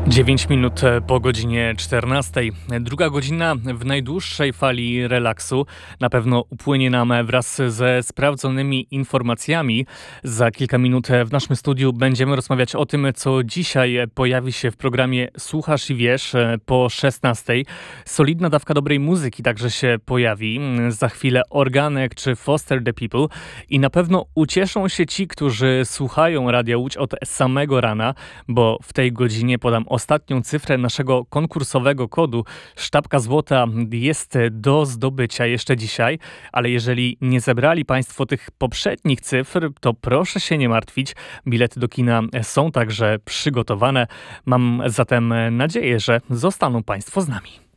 9 minut po godzinie 14. Druga godzina w najdłuższej fali relaksu na pewno upłynie nam wraz ze sprawdzonymi informacjami. Za kilka minut w naszym studiu będziemy rozmawiać o tym, co dzisiaj pojawi się w programie Słuchasz i Wiesz po 16. Solidna dawka dobrej muzyki także się pojawi. Za chwilę Organek czy Foster the People i na pewno ucieszą się ci, którzy słuchają Radia Łódź od samego rana, bo w tej godzinie podam ostatnią cyfrę naszego konkursowego kodu. Sztabka złota jest do zdobycia jeszcze dzisiaj, ale jeżeli nie zebrali Państwo tych poprzednich cyfr, to proszę się nie martwić. Bilety do kina są także przygotowane. Mam zatem nadzieję, że zostaną Państwo z nami.